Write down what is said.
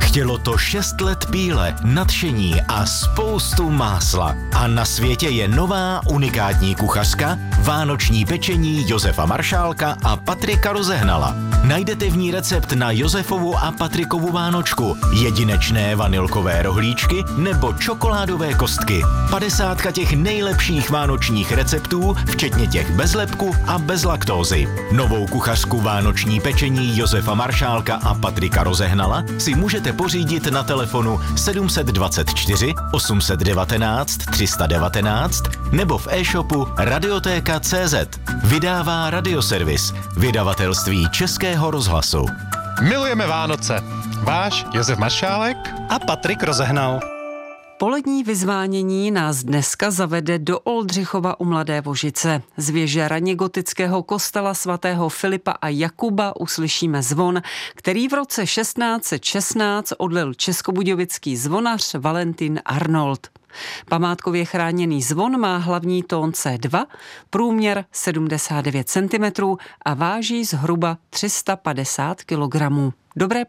Chtělo to 6 let píle, nadšení a spoustu másla. A na světě je nová unikátní kuchařka, vánoční pečení Josefa Maršálka a Patrika Rozehnala. Najdete v ní recept na Josefovu a Patrikovu vánočku, jedinečné vanilkové rohlíčky nebo čokoládové kostky. 50 těch nejlepších vánočních receptů, včetně těch bez lepku a bez laktózy. Novou kuchařku vánoční pečení Josefa Maršálka a Patrika Rozehnala si můžete pořídit na telefonu 724 819 319 nebo v e-shopu radiotéka.cz. Vydává Radioservis, vydavatelství Českého rozhlasu. Milujeme Vánoce. Váš Josef Maršálek a Patrik Rozehnal. Polední vyzvánění nás dneska zavede do Oldřichova u Mladé Vožice. Z věže raněgotického kostela svatého Filipa a Jakuba uslyšíme zvon, který v roce 1616 odlil českobudějovický zvonař Valentin Arnold. Památkově chráněný zvon má hlavní tón C2, průměr 79 cm a váží zhruba 350 kg. Dobré